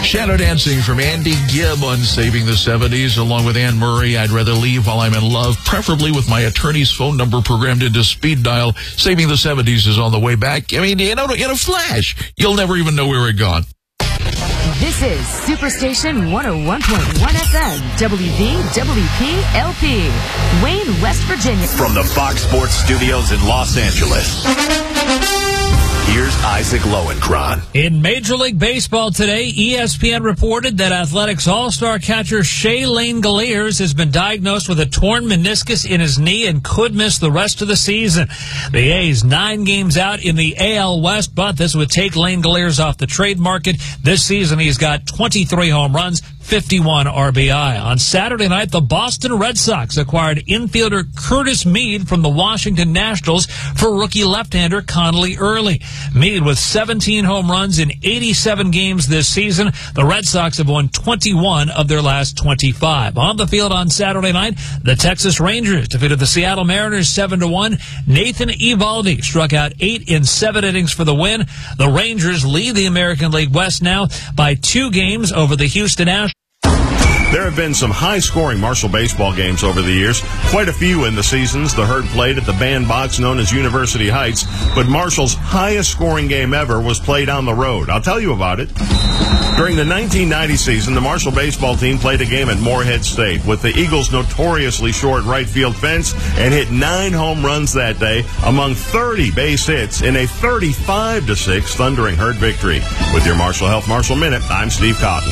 Shadow Dancing from Andy Gibb on Saving the 70s, along with Anne Murray. I'd rather leave while I'm in love, preferably with my attorney's phone number programmed into speed dial. Saving the 70s is on the way back. I mean, in a flash. You'll never even know we were gone. This is Superstation 101.1 FM, WVWP LP, Wayne, West Virginia. From the Fox Sports Studios in Los Angeles, here's Isaac Lowenkron. In Major League Baseball today, ESPN reported that Athletics All-Star catcher Shaylane Galeers has been diagnosed with a torn meniscus in his knee and could miss the rest of the season. The A's 9 games out in the AL West, but this would take Lane Galeers off the trade market. This season, he's got 23 home runs, 51 RBI. On Saturday night, the Boston Red Sox acquired infielder Curtis Mead from the Washington Nationals for rookie left-hander Connolly Early. Mead with 17 home runs in 87 games this season. The Red Sox have won 21 of their last 25. On the field on Saturday night, the Texas Rangers defeated the Seattle Mariners 7-1. Nathan Eovaldi struck out 8 in 7 innings for the win. The Rangers lead the American League West now by 2 games over the Houston Astros. There have been some high-scoring Marshall baseball games over the years, quite a few in the seasons. The Herd played at the bandbox known as University Heights, but Marshall's highest-scoring game ever was played on the road. I'll tell you about it. During the 1990 season, the Marshall baseball team played a game at Morehead State with the Eagles' notoriously short right field fence and hit 9 home runs that day among 30 base hits in a 35-6 thundering Herd victory. With your Marshall Health Marshall Minute, I'm Steve Cotton.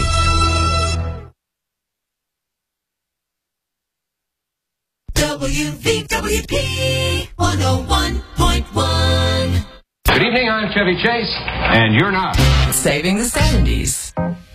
WVWP 101.1. Good evening, I'm Chevy Chase, and you're not. Saving the 70s.